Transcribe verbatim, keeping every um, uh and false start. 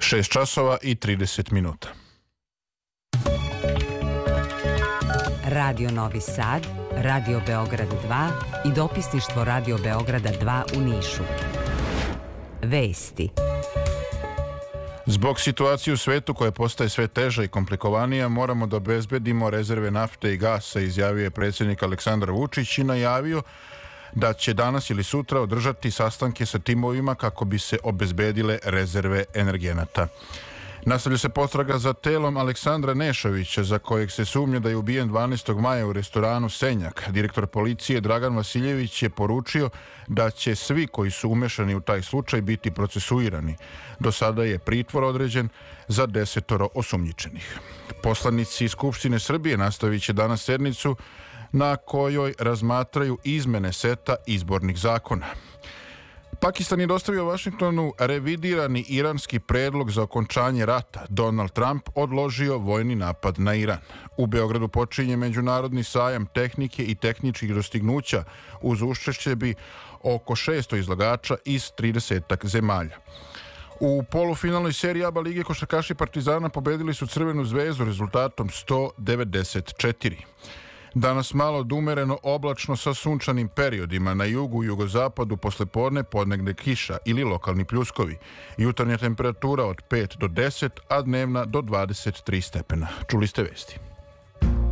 šest časova i trideset minuta. Radio Novi Sad, Radio Beograd dva i dopisništvo Radio Beograda dva u Nišu. Vesti. Zbog situacije u svetu koja postaje sve teža i komplikovanija, moramo da obezbedimo rezerve nafte i gasa, izjavio je predsjednik Aleksandar Vučić i najavio da će danas ili sutra održati sastanke sa timovima kako bi se obezbedile rezerve energenata. Nastavlja se potraga za telom Aleksandra Nešovića, za kojeg se sumnja da je ubijen dvanaestog maja u restoranu Senjak. Direktor policije Dragan Vasiljević je poručio da će svi koji su umešani u taj slučaj biti procesuirani. Do sada je pritvor određen za desetoro osumnjičenih. Poslanici Skupštine Srbije nastavit će danas sednicu na kojoj razmatraju izmene seta izbornih zakona. Pakistan je dostavio Vašingtonu revidirani iranski predlog za okončanje rata. Donald Trump odložio vojni napad na Iran. U Beogradu počinje međunarodni sajam tehnike i tehničkih dostignuća. Uz učešće bi oko šesto izlagača iz tridesetak zemalja. U polufinalnoj seriji A B A lige košarkaši Partizana pobedili su Crvenu zvezdu rezultatom sto devedeset četiri. Danas malo dumereno oblačno sa sunčanim periodima. Na jugu i jugozapadu poslepodne podnegne kiša ili lokalni pljuskovi. Jutarnja temperatura od pet do deset, a dnevna do dvadeset tri stepena. Čuli ste vesti.